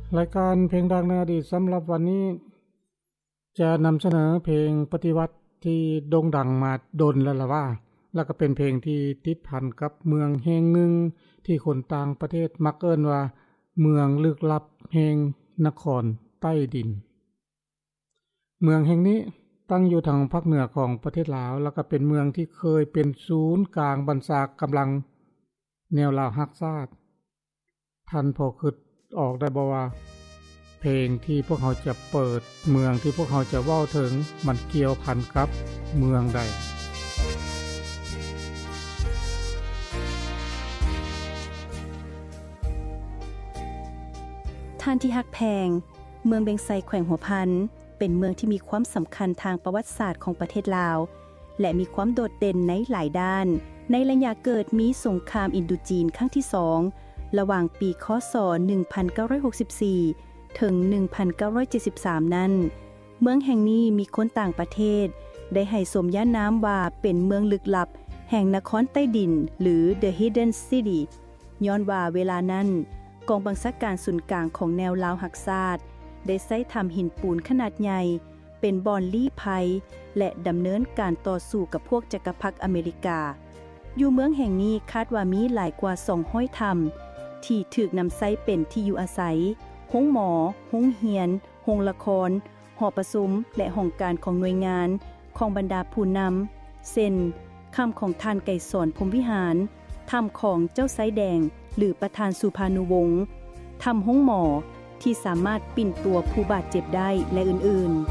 รายการเพลงดังในอดีตสำหรับวันนี้จะนำเสนอเพลงปฏิวัติที่โด่งดังมาดนแล้วล่ะว่าแล้วก็เป็นเพลงที่ติดพันกับเมืองแห่งหนึ่งที่คนต่างประเทศมักเอิ้นว่าเมืองลึกลับแห่งนครใต้ดินเมืองแห่งนี้ตั้งอยู่ทางภาคเหนือของประเทศลาวแล้วก็เป็นเมืองที่เคยเป็นศูนย์กลางบัญชากำลังแนวลาวฮักชาติท่านพอคิดออกได้บ่ว่าเพลงที่พวกเขาจะเปิดเมืองที่พวกเขาจะเว้าถึงมันเกี่ยวพันกับเมืองใดท่านที่ฮักแพงเมืองเบงไซแขวงหัวพันเป็นเมืองที่มีความสำคัญทางประวัติศาสตร์ของประเทศลาวและมีความโดดเด่นในหลายด้านในระยะเกิดมีสงครามอินโดจีนครั้งที่2ระหว่างปีคศ1964ถึง1973นั้นเมืองแห่งนี้มีคนต่างประเทศได้ให้สมญานามว่าเป็นเมืองลึกลับแห่งนครใต้ดินหรือ The Hidden City ย้อนว่าเวลานั้นกองบัญชาการศูนย์กลางของแนวลาวหักชาติได้ใช้ทำหินปูนขนาดใหญ่เป็นบอนลี้ภัยและดำเนินการต่อสู้กับพวกจักรพรรดิอเมริกาอยู่เมืองแห่งนี้คาดว่ามีหลายกว่า200ถ้ำที่ถูกนำใช้เป็นที่อยู่อาศัยโรงหมอโรงเรียนโรงละครหอประชุมและห้องการของหน่วยงานของบรรดาผู้นำเช่นถ้ำของท่านไกรสอนพรหมวิหารถ้ำของเจ้าไซแดงหรือประธานสุภานุวงศ์ถ้ำโรงหมอที่สามารถปิ่นตัวผู้บาดเจ็บได้และอื่น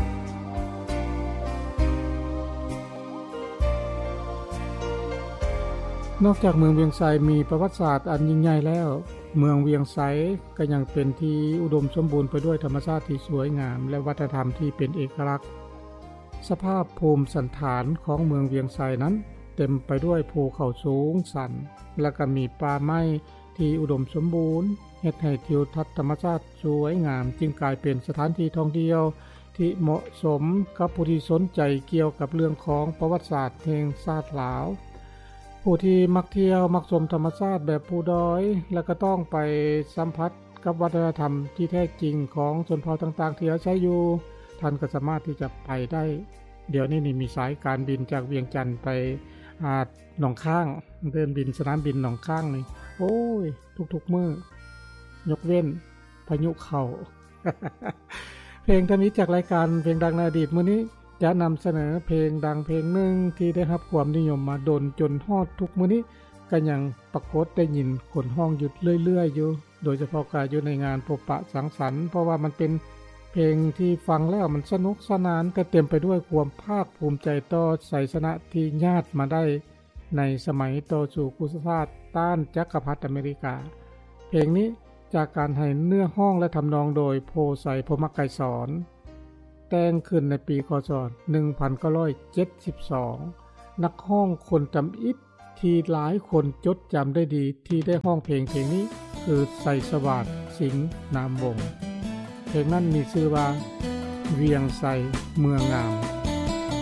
นอกจากเมืองเวียงไซมีประวัติศาสตร์อันยิ่งใหญ่แล้วเมืองเวียงไซก็ยังเป็นที่อุดมสมบูรณ์ไปด้วยธรรมชาติที่สวยงามและวัฒนธรรมที่เป็นเอกลักษณ์สภาพภูมิสันฐานของเมืองเวียงไซนั้นเต็มไปด้วยภูเขาสูงสันและก็มีป่าไม้ที่อุดมสมบูรณ์เฮ็ดให้ทิวทัศน์ธรรมชาติสวยงามจึงกลายเป็นสถานที่ท่องเที่ยวที่เหมาะสมกับผู้ที่สนใจเกี่ยวกับเรื่องของประวัติศาสตร์แห่งชาติลาวผู้ที่มักเที่ยวมักชมธรรมชาติแบบภูดอยและก็ต้องไปสัมผัสกับวัฒนธรรมที่แท้จริงของชนเผ่าต่างๆที่อาศัยอยู่ท่านก็สามารถที่จะไปได้เดี๋ยวนี้มีสายการบินจากเวียงจันทน์ไปหนองข้างเดินบินสนามบินหนองข้างนี่โอ้ยทุกๆมื้อยกเว้นพายุเข้า เพลงทำนี้จากรายการเพลงดังในอดีตมื้อนี้จะนำเสนอเพลงดังเพลงหนึ่งที่ได้รับความนิยมมาดนจนฮอดทุกมื้อนี้ก็ยังปรากฏได้ยินคนฮ้องหยุดเรื่อยๆอยู่โดยเฉพาะการอยู่ในงานพบปะสังสรรค์เพราะว่ามันเป็นเพลงที่ฟังแล้วมันสนุกสนานแต่เต็มไปด้วยความภาคภูมิใจต่อชัยชนะที่ญาติมาได้ในสมัยต่อสู้กุศลต้านจักรพรรดิอเมริกาเพลงนี้จากการให้เนื้อห้องและทำนองโดยโพไสพมไกรสอนแต่งขึ้นในปีคศ1972นักห้องคนจำอิฐที่หลายคนจดจำได้ดีที่ได้ห้องเพลงนี้คือไสสวัสดิ์สิงห์นามวงศ์เพลงนั้นมีชื่อว่าเวียงไซเมืองงาม